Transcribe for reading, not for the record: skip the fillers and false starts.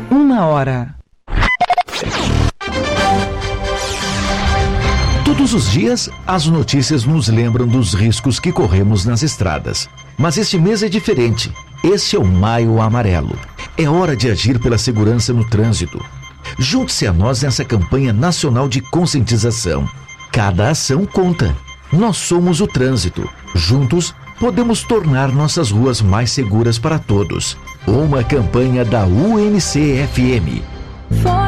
1h. Todos os dias, as notícias nos lembram dos riscos que corremos nas estradas. Mas este mês é diferente. Este é o Maio Amarelo. É hora de agir pela segurança no trânsito. Junte-se a nós nessa campanha nacional de conscientização. Cada ação conta. Nós somos o trânsito. Juntos, podemos tornar nossas ruas mais seguras para todos. Uma campanha da UNC-FM.